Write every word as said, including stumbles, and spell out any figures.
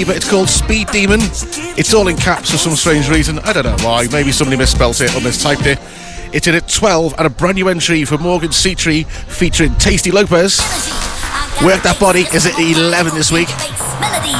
Bieber. It's called Speed Demon. It's all in caps for some strange reason. I don't know why. Maybe somebody misspelt it or mistyped it. It's in at twelve, and a brand new entry for Morgan Citri featuring Tasty Lopez. Work That Body is at eleven this week.